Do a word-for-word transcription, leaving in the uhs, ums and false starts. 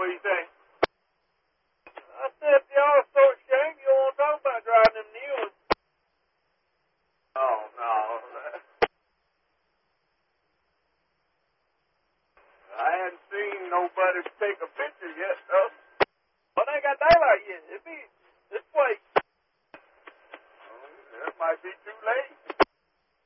What do you think? I said, if y'all are so ashamed, you don't want to talk about driving them new ones. Oh, no. I hadn't seen nobody take a picture yet, though. Well, they ain't got daylight yet. It'd be this way. Well, that might be too late.